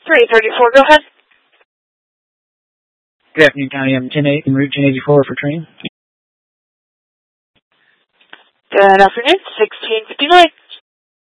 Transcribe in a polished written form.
334, go ahead. Good afternoon, County. I'm 10-8 en route 1084 for training. Good afternoon, 1659.